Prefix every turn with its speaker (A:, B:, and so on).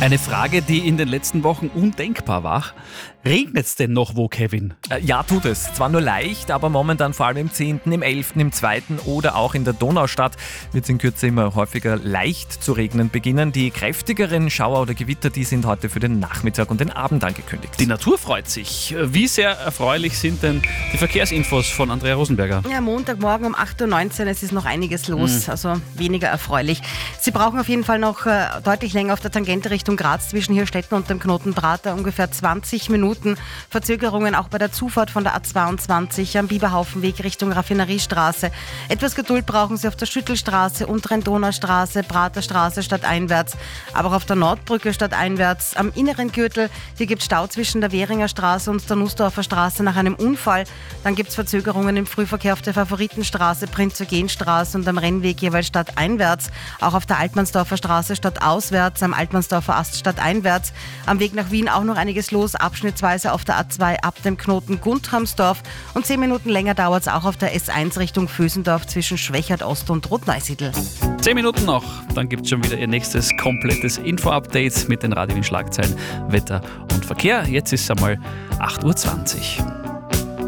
A: Eine Frage, die in den letzten Wochen undenkbar war. Regnet es denn noch wo, Kevin?
B: Ja, tut es. Zwar nur leicht, aber momentan vor allem im 10., im 11., im 2. oder auch in der Donaustadt wird es in Kürze immer häufiger leicht zu regnen beginnen. Die kräftigeren Schauer oder Gewitter, die sind heute für den Nachmittag und den Abend angekündigt.
A: Die Natur freut sich. Wie sehr erfreulich sind denn die Verkehrsinfos von Andrea Rosenberger?
C: Ja, Montagmorgen um 8.19 Uhr, es ist noch einiges los, also weniger erfreulich. Sie brauchen auf jeden Fall noch deutlich länger auf der Tangente Richtung Graz zwischen Hirstetten und dem Knoten Prater, ungefähr 20 Minuten. Verzögerungen auch bei der Zufahrt von der A22 am Biberhaufenweg Richtung Raffineriestraße. Etwas Geduld brauchen Sie auf der Schüttelstraße, unteren Donaustraße, Praterstraße stadteinwärts, aber auch auf der Nordbrücke stadteinwärts. Am inneren Gürtel, hier gibt es Stau zwischen der Währinger Straße und der Nussdorfer Straße nach einem Unfall. Dann gibt es Verzögerungen im Frühverkehr auf der Favoritenstraße, Prinz-Eugen-Straße und am Rennweg jeweils stadteinwärts. Auch auf der Altmannsdorfer Straße stadtauswärts, am Altmannsdorfer Ast stadteinwärts. Am Weg nach Wien auch noch einiges los, abschnittsweise auf der A2 ab dem Knoten Guntramsdorf. Und 10 Minuten länger dauert es auch auf der S1 Richtung Vösendorf zwischen Schwächert Ost und Rotneusiedl.
A: 10 Minuten noch, dann gibt es schon wieder Ihr nächstes komplettes Info-Update mit den Radio Wien Schlagzeilen, Wetter und Verkehr. Jetzt ist es einmal 8.20 Uhr.